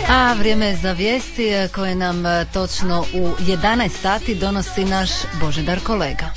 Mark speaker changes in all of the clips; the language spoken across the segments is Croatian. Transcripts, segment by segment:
Speaker 1: A vrijeme je za vijesti koje nam točno u 11 sati donosi naš Božidar kolega.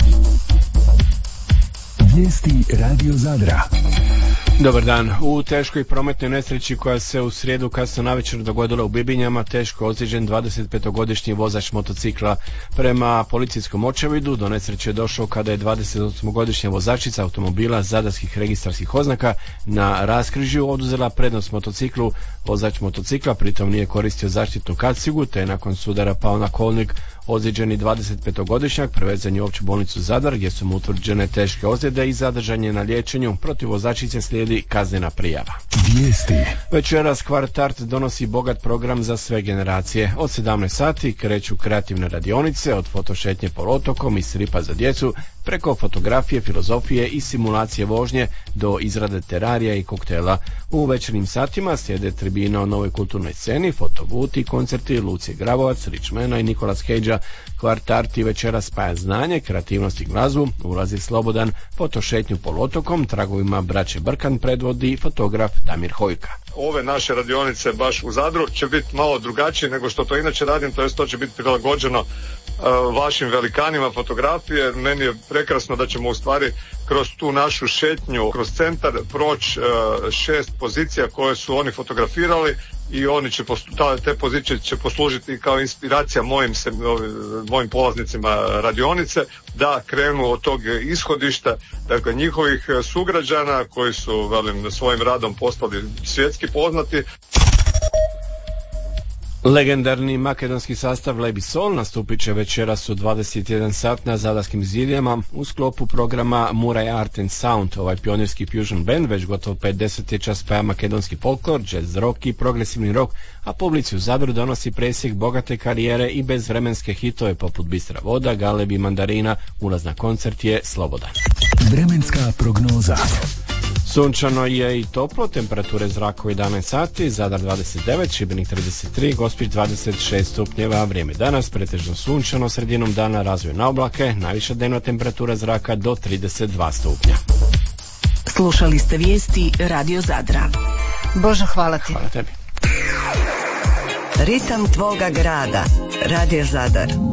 Speaker 2: Vijesti Radio Zadra.
Speaker 3: Dobar dan. U teškoj prometnoj nesreći koja se u srijedu kasno navečer dogodila u Bibinjama teško ozlijeđen 25-godišnji vozač motocikla. Prema policijskom očevidu do nesreće je došao kada je 28-godišnja vozačica automobila zadarskih registarskih oznaka na raskrižju oduzela prednost motociklu. Vozač motocikla pritom nije koristio zaštitnu kacigu te je nakon sudara pao na kolnik. Ozlijeđeni 25-godišnjak prevezen je u opću bolnicu Zadar gdje su mu utvrđene teške ozljede i zadržan je na liječenju. Protiv vozačice slijedi kaznena prijava.
Speaker 2: Vijesti.
Speaker 3: Večeras Kvartart donosi bogat program za sve generacije. Od 17 sati kreću kreativne radionice od fotošetnje poluotokom i stripa za djecu preko fotografije, filozofije i simulacije vožnje do izrade terarija i koktela. U večernjim satima slijede tribina o novoj kulturnoj sceni, fotobuti, koncerti Lucije Gravovac, Richmana i Nicolas Cagea. Kvartart i večera spaja znanje, kreativnost i glazbu, ulazi slobodan, fotošetnju poluotokom, tragovima braće Brkan predvodi fotograf Damir Hojka.
Speaker 4: Ove naše radionice baš u Zadru će biti malo drugačije nego što to inače radim, to jest to će biti prilagođeno vašim velikanima fotografije. Meni je prekrasno da ćemo u stvari kroz tu našu šetnju, kroz centar proći 6 pozicija koje su oni fotografirali i oni će te pozicije će poslužiti kao inspiracija mojim polaznicima radionice da krenu od tog ishodišta, dakle njihovih sugrađana koji su, velim, svojim radom postali svjetski poznati.
Speaker 3: Legendarni makedonski sastav Lebi Sol nastupit će večeras u 21 sat na Zadarskim zidijama u sklopu programa Muraj Art and Sound. Ovaj pionirski fusion band već gotovo 5 desetljeća spaja makedonski folklor, jazz rock i progresivni rock, a publici u Zadru donosi presjek bogate karijere i bezvremenske hitove poput Bistra voda, Galeb i Mandarina. Ulaz na koncert je slobodan.
Speaker 2: Vremenska prognoza.
Speaker 3: Sunčano je i toplo, temperature zraka u 11 sati, Zadar 29, Šibenik 33, Gospić 26 stupnjeva, vrijeme danas pretežno sunčano, sredinom dana razvoj na oblake, najviša dnevna temperatura zraka do 32 stupnja.
Speaker 5: Slušali ste vijesti Radio Zadra.
Speaker 1: Bože, hvala ti.
Speaker 3: Hvala tebi.
Speaker 6: Ritam tvoga grada. Radio Zadar.